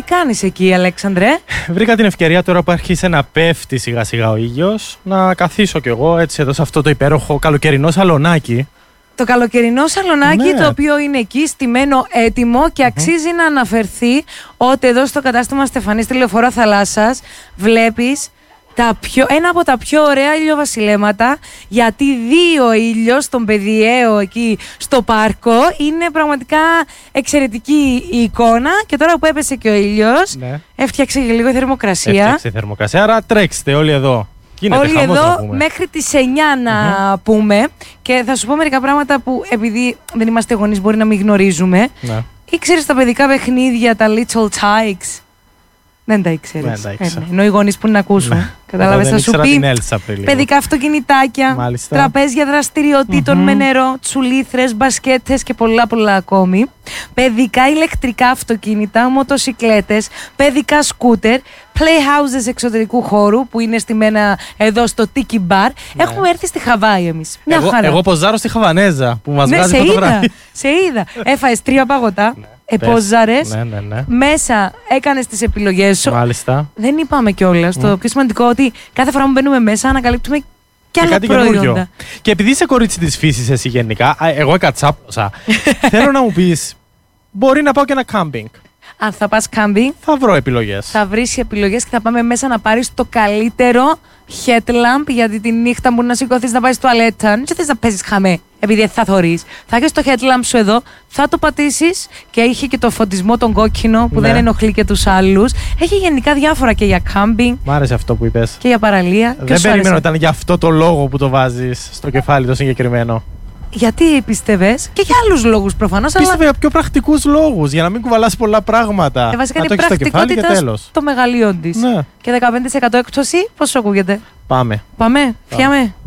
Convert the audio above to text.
Τι κάνεις εκεί, Αλέξανδρε? Βρήκα την ευκαιρία τώρα που αρχίσει να πέφτει σιγά σιγά ο ήλιος να καθίσω κι εγώ έτσι εδώ σε αυτό το υπέροχο καλοκαιρινό σαλονάκι. Το καλοκαιρινό σαλονάκι, Ναι. το οποίο είναι εκεί στημένο έτοιμο και αξίζει να αναφερθεί ότι εδώ στο κατάστημα Στεφανής στη Λεωφόρο Θαλάσσας βλέπεις ένα από τα πιο ωραία ηλιοβασιλέματα, γιατί δει ο ήλιος στον Πεδιαίο εκεί στο πάρκο. Είναι πραγματικά εξαιρετική η εικόνα και τώρα που έπεσε και ο ήλιος, Ναι. έφτιαξε και λίγο η θερμοκρασία. Έφτιαξε η θερμοκρασία, άρα τρέξτε όλοι εδώ. Γίνεται Όλοι χαμός, να εδώ πούμε. μέχρι τις 9 να πούμε. Και θα σου πω μερικά πράγματα που, επειδή δεν είμαστε γονείς, μπορεί να μην γνωρίζουμε. Ναι. Ήξερες τα παιδικά παιχνίδια, τα Little Tikes? Δεν τα ήξερες. Δεν τα ήξερα. Ενώ οι γονείς που να ακούσουν. Ναι. Κατάλαβες, Εγώ θα δεν σου ήξερα πει την Έλσα πριν λίγο. παιδικά αυτοκινητάκια, Μάλιστα. τραπέζια δραστηριοτήτων με νερό, τσουλήθρες, μπασκέτες και πολλά ακόμη. Παιδικά ηλεκτρικά αυτοκίνητα, μοτοσικλέτες, παιδικά σκούτερ, playhouses εξωτερικού χώρου που είναι στημένα εδώ στο Tiki Bar. Ναι. Έχουμε έρθει στη Χαβάη εμείς. Μια χαρά. Εγώ ποζάρω στη Χαβανέζα που μας Ναι, βγάζει σε φωτογραφία. σε είδα. Έφαες 3 παγωτά, επόζαρες, Ναι. μέσα έκανες τις επιλογές σου. Μάλιστα. Δεν είπαμε κιόλας το πιο σημαντικό, ότι κάθε φορά που μπαίνουμε μέσα ανακαλύπτουμε κι άλλα κάτι προϊόντα. καινούριο. Και επειδή είσαι κορίτσι της φύσης εσύ γενικά, εγώ εκατσάποσα, θέλω να μου πεις, μπορεί να πάω και ένα κάμπινγκ. Αν θα πας κάμπινγκ, Θα βρω επιλογές. θα βρεις επιλογές και θα πάμε μέσα να πάρεις το καλύτερο headlamp, γιατί τη νύχτα μπορεί να σηκωθείς να πάει στο τουαλέτα. Δεν θες να παίζεις χαμέ, επειδή θα θωρείς. Θα έχεις το headlamp σου εδώ, θα το πατήσεις και έχει και το φωτισμό τον κόκκινο που Ναι. δεν ενοχλεί και τους άλλους. Έχει γενικά διάφορα και για κάμπινγκ Μ' άρεσε αυτό που είπες. και για παραλία. Δεν σου περίμενα άρεσε? ότι ήταν για αυτό το λόγο που το βάζεις στο κεφάλι το συγκεκριμένο. Γιατί πίστευες? Και για άλλους λόγους προφανώς, αλλά Πίστευα για πιο πρακτικούς λόγους, για να μην κουβαλάς πολλά πράγματα. βασικά να είναι το έχεις στο κεφάλι και πρακτικότητα τέλος. το μεγαλείο της. Ναι. Και 15% έκπτωση, πώς σου ακούγεται? Πάμε. Πάμε, φιάμε.